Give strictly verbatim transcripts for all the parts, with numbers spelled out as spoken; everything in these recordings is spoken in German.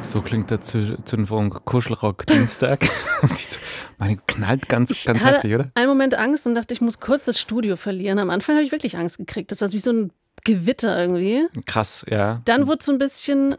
So klingt der Zündfunk Kuschelrock Dienstag. Meine knallt ganz, ich ganz hatte heftig, oder? Einen Moment Angst und dachte, ich muss kurz das Studio verlieren. Am Anfang habe ich wirklich Angst gekriegt. Das war wie so ein Gewitter irgendwie. Krass, ja. Dann wurde es so ein bisschen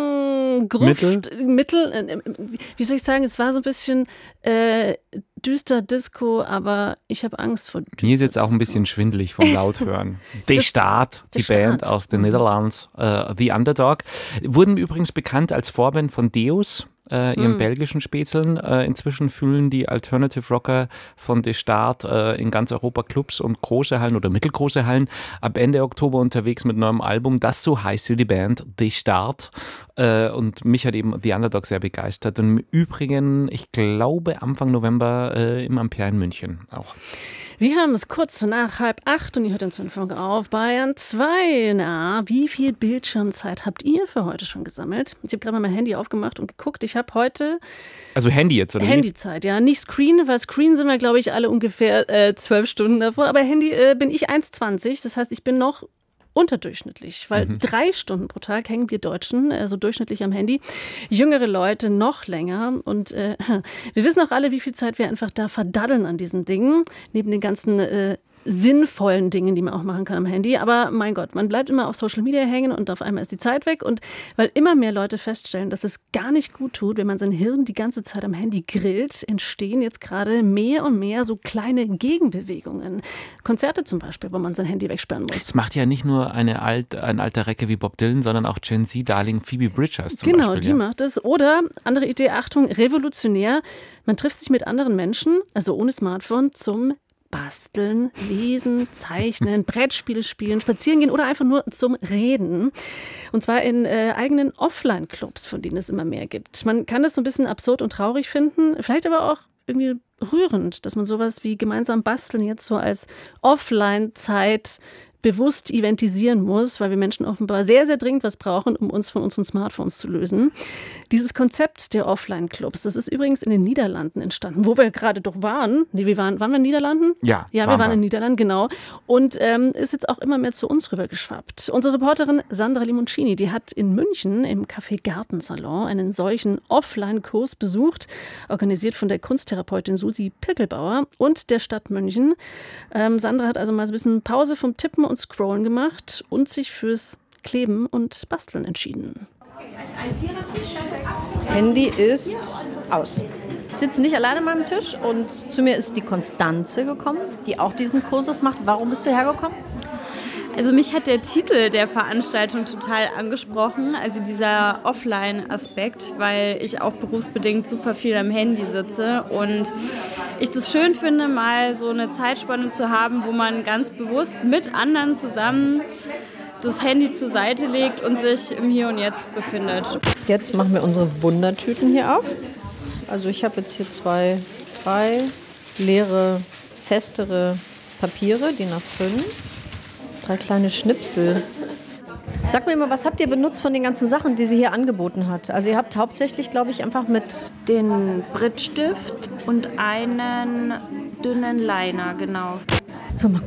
mh, Gruft, Mittel, Mittel äh, wie soll ich sagen, es war so ein bisschen äh, düster Disco, aber ich habe Angst vor düster Mir ist jetzt auch Disco. ein bisschen schwindelig vom Lauthören. De Staat, die Staat. Band aus den Mhm. Niederlanden, äh, The Underdog, wurden übrigens bekannt als Vorband von Deus, äh, ihren Mhm. belgischen Spätzeln. Äh, inzwischen füllen die Alternative Rocker von De Staat äh, in ganz Europa Clubs und große Hallen oder mittelgroße Hallen. Ab Ende Oktober unterwegs mit neuem Album, das so heißt wie die Band, De Staat. Äh, und mich hat eben The Underdog sehr begeistert. Und im Übrigen, ich glaube, Anfang November äh, im Ampere in München auch. Wir haben es kurz nach halb acht und ihr hört den Zündfunk auf Bayern zwei. Na, wie viel Bildschirmzeit habt ihr für heute schon gesammelt? Ich habe gerade mal mein Handy aufgemacht und geguckt. Ich habe heute Also Handy jetzt, oder? Handyzeit, ja. Nicht Screen, weil Screen sind wir, glaube ich, alle ungefähr äh, zwölf Stunden davor. Aber Handy äh, bin ich eins Komma zwanzig. Das heißt, ich bin noch unterdurchschnittlich, weil Mhm. drei Stunden pro Tag hängen wir Deutschen, also durchschnittlich am Handy. Jüngere Leute noch länger. Und äh, wir wissen auch alle, wie viel Zeit wir einfach da verdaddeln an diesen Dingen, neben den ganzen äh, sinnvollen Dingen, die man auch machen kann am Handy. Aber mein Gott, man bleibt immer auf Social Media hängen und auf einmal ist die Zeit weg. Und weil immer mehr Leute feststellen, dass es gar nicht gut tut, wenn man sein Hirn die ganze Zeit am Handy grillt, entstehen jetzt gerade mehr und mehr so kleine Gegenbewegungen. Konzerte zum Beispiel, wo man sein Handy wegsperren muss. Das macht ja nicht nur eine alt, ein alter Recke wie Bob Dylan, sondern auch Gen Z-Darling Phoebe Bridgers zum Genau, Beispiel. die ja. macht es. Oder, andere Idee, Achtung, revolutionär. Man trifft sich mit anderen Menschen, also ohne Smartphone, zum Basteln, Lesen, Zeichnen, Brettspiele spielen, spazieren gehen oder einfach nur zum Reden. Und zwar in äh, eigenen Offline-Clubs, von denen es immer mehr gibt. Man kann das so ein bisschen absurd und traurig finden, vielleicht aber auch irgendwie rührend, dass man sowas wie gemeinsam basteln jetzt so als Offline-Zeit bewusst eventisieren muss, weil wir Menschen offenbar sehr, sehr dringend was brauchen, um uns von unseren Smartphones zu lösen. Dieses Konzept der Offline-Clubs, das ist übrigens in den Niederlanden entstanden, wo wir gerade doch waren. Nee, wir waren, waren wir in den Niederlanden? Ja, Ja, wir waren waren wir. in den Niederlanden, genau. Und ähm, ist jetzt auch immer mehr zu uns rübergeschwappt. Unsere Reporterin Sandra Limoncini, die hat in München im Café Gartensalon einen solchen Offline-Kurs besucht, organisiert von der Kunsttherapeutin Susi Pirkelbauer und der Stadt München. Ähm, Sandra hat also mal so ein bisschen Pause vom Tippen und Scrollen gemacht und sich fürs Kleben und Basteln entschieden. Handy ist aus. Ich sitze nicht alleine an meinem Tisch und zu mir ist die Konstanze gekommen, die auch diesen Kursus macht. Warum bist du hergekommen? Also mich hat der Titel der Veranstaltung total angesprochen, also dieser Offline-Aspekt, weil ich auch berufsbedingt super viel am Handy sitze und ich das schön finde, mal so eine Zeitspanne zu haben, wo man ganz bewusst mit anderen zusammen das Handy zur Seite legt und sich im Hier und Jetzt befindet. Jetzt machen wir unsere Wundertüten hier auf. Also ich habe jetzt hier zwei, drei leere, festere Papiere, D I N A fünf. Drei kleine Schnipsel. Sag mir mal, was habt ihr benutzt von den ganzen Sachen, die sie hier angeboten hat? Also ihr habt hauptsächlich, glaube ich, einfach mit... Den Brittstift und einen dünnen Liner, genau. So, mal